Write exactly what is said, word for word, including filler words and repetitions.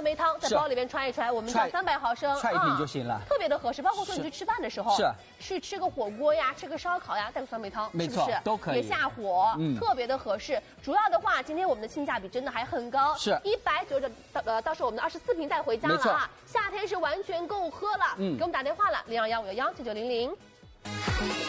梅汤在包里边揣一揣，我们家三百毫升， 揣一瓶就行了， 特别的合适。包括说你去吃饭的时候， 是去吃个火锅呀，吃个烧烤呀，带个酸梅汤， 没错，都可以， 也下火，嗯，特别的合适。主要的话，今天我们的性价比真的还很高， 是一百九十到呃，到时候我们的二十四瓶带回家了啊，夏天是完全够喝了。嗯，给我们打电话了，零二幺五幺幺九九零零。